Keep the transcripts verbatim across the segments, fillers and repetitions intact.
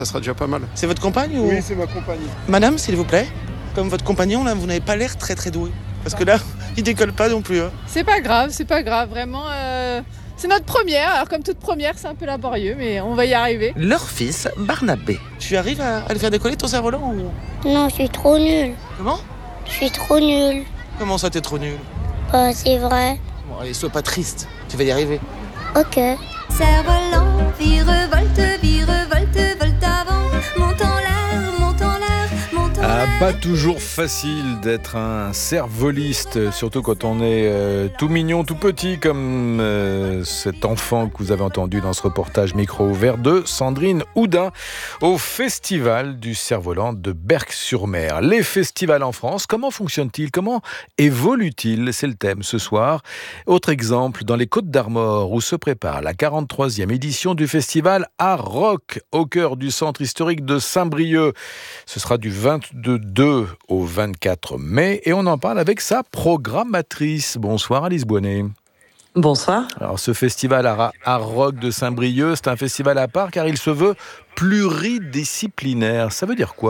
Ça sera déjà pas mal. C'est votre compagne ou... Oui, c'est ma compagnie. Madame, s'il vous plaît, comme votre compagnon, là, vous n'avez pas l'air très très doué. Parce que là, il décolle pas non plus. Hein. C'est pas grave, c'est pas grave, vraiment. Euh, c'est notre première, alors comme toute première, c'est un peu laborieux, mais on va y arriver. Leur fils, Barnabé. Tu arrives à, à le faire décoller ton cerf-volant ou... Non, je suis trop nulle. Comment? Je suis trop nulle. Comment ça, t'es trop nul? Bah, c'est vrai. Bon, allez, sois pas triste, tu vas y arriver. Ok. Cerf-volant, virevolte, virevolte, volte avant, monte en l'air, monte en l'air, monte en Ah, l'air. pas toujours facile d'être un cerf-voliste, surtout quand on est euh, tout mignon, tout petit, comme euh, cet enfant que vous avez entendu dans ce reportage micro ouvert de Sandrine Houdin au Festival du cerf-volant de Berck-sur-Mer. Les festivals en France, comment fonctionnent-ils? Comment évoluent-ils? C'est le thème ce soir. Autre exemple, dans les Côtes-d'Armor, où se prépare la quarante-troisième édition du festival Art Rock, au cœur du centre historique de Saint-Brieuc. Ce sera du vingt-deux au vingt-quatre mai et on en parle avec sa programmatrice. Bonsoir Alice Boinet. Bonsoir. Alors ce festival Art Art Rock de Saint-Brieuc, c'est un festival à part car il se veut pluridisciplinaire. Ça veut dire quoi ?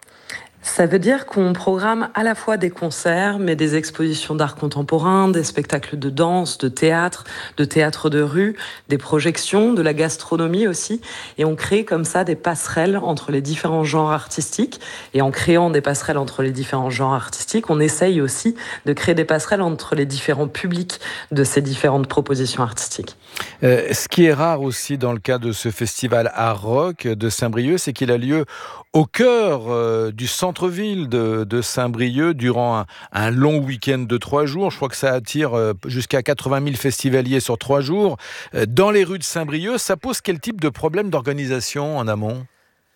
Ça veut dire qu'on programme à la fois des concerts, mais des expositions d'art contemporain, des spectacles de danse, de théâtre, de théâtre de rue, des projections, de la gastronomie aussi. Et on crée comme ça des passerelles entre les différents genres artistiques. Et en créant des passerelles entre les différents genres artistiques, on essaye aussi de créer des passerelles entre les différents publics de ces différentes propositions artistiques. Euh, ce qui est rare aussi dans le cas de ce festival Art Rock de Saint-Brieuc, c'est qu'il a lieu au cœur euh, du centre-ville de, de Saint-Brieuc durant un, un long week-end de trois jours. Je crois que ça attire euh, jusqu'à quatre-vingt mille festivaliers sur trois jours. Euh, dans les rues de Saint-Brieuc, ça pose quel type de problème d'organisation en amont ?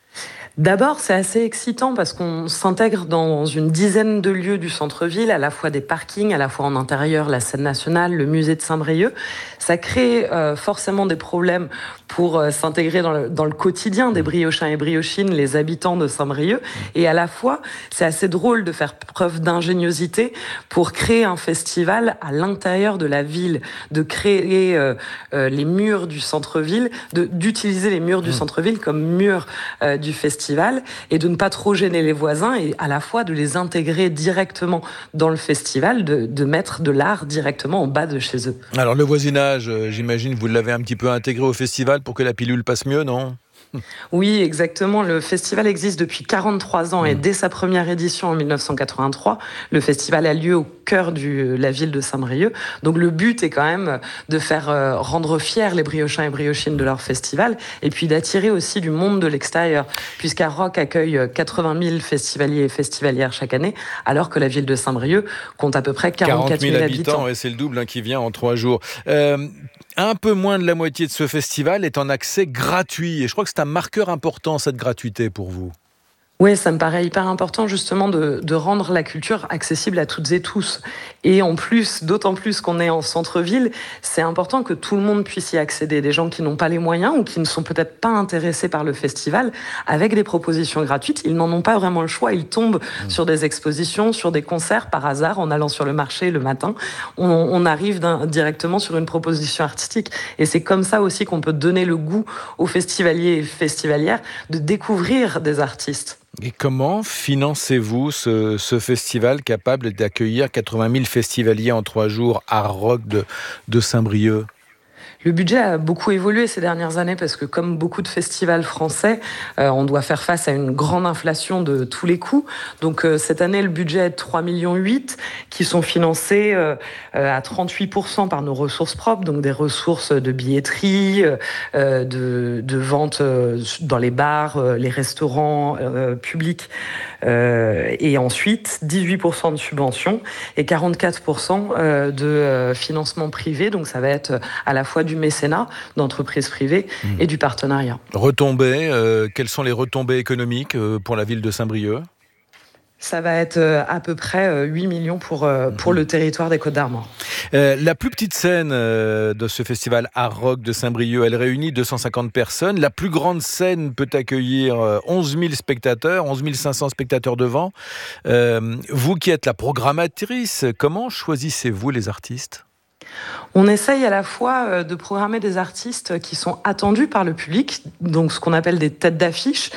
D'abord, c'est assez excitant parce qu'on s'intègre dans une dizaine de lieux du centre-ville, à la fois des parkings, à la fois en intérieur, la scène nationale, le musée de Saint-Brieuc. Ça crée euh, forcément des problèmes pour euh, s'intégrer dans le, dans le quotidien des briochins et briochines, les habitants de Saint-Brieuc. Et à la fois, c'est assez drôle de faire preuve d'ingéniosité pour créer un festival à l'intérieur de la ville, de créer euh, euh, les murs du centre-ville, de, d'utiliser les murs du centre-ville comme murs euh, du festival et de ne pas trop gêner les voisins et à la fois de les intégrer directement dans le festival, de, de mettre de l'art directement en bas de chez eux. Alors le voisinage, euh, j'imagine, vous l'avez un petit peu intégré au festival pour que la pilule passe mieux, non ? Oui, exactement. Le festival existe depuis quarante-trois ans et dès sa première édition en dix-neuf cent quatre-vingt-trois, le festival a lieu au cœur de la ville de Saint-Brieuc. Donc le but est quand même de faire euh, rendre fiers les briochins et briochines de leur festival et puis d'attirer aussi du monde de l'extérieur, puisqu'Art Rock accueille quatre-vingt mille festivaliers et festivalières chaque année, alors que la ville de Saint-Brieuc compte à peu près quarante-quatre mille habitants. Ouais, c'est le double hein, qui vient en trois jours. Euh, un peu moins de la moitié de ce festival est en accès gratuit et je crois que c'est un marqueur important, cette gratuité pour vous. Oui, ça me paraît hyper important justement de, de rendre la culture accessible à toutes et tous. Et en plus, d'autant plus qu'on est en centre-ville, c'est important que tout le monde puisse y accéder. Des gens qui n'ont pas les moyens ou qui ne sont peut-être pas intéressés par le festival, avec des propositions gratuites, ils n'en ont pas vraiment le choix. Ils tombent mmh. sur des expositions, sur des concerts par hasard, en allant sur le marché le matin. On, on arrive directement sur une proposition artistique. Et c'est comme ça aussi qu'on peut donner le goût aux festivaliers et festivalières de découvrir des artistes. Et comment financez-vous ce, ce festival capable d'accueillir quatre-vingt mille festivaliers en trois jours Art Rock de, de Saint-Brieuc ? Le budget a beaucoup évolué ces dernières années parce que comme beaucoup de festivals français, euh, on doit faire face à une grande inflation de tous les coûts. Donc euh, cette année, le budget est de trois virgule huit millions qui sont financés euh, à trente-huit pour cent par nos ressources propres, donc des ressources de billetterie, euh, de, de vente euh, dans les bars, euh, les restaurants euh, publics. Euh, et ensuite, dix-huit pour cent de subventions et quarante-quatre pour cent euh, de euh, financement privé. Donc ça va être à la fois du mécénat d'entreprises privées mmh. et du partenariat. Retombées, euh, quelles sont les retombées économiques euh, pour la ville de Saint-Brieuc ? Ça va être à peu près huit millions pour, pour le territoire des Côtes-d'Armor. Euh, la plus petite scène euh, de ce festival Art Rock de Saint-Brieuc, elle réunit deux cent cinquante personnes. La plus grande scène peut accueillir euh, onze mille spectateurs, onze mille cinq cents spectateurs devant. Euh, vous qui êtes la programmatrice, comment choisissez-vous les artistes ? On essaye à la fois de programmer des artistes qui sont attendus par le public, donc ce qu'on appelle des têtes d'affiche,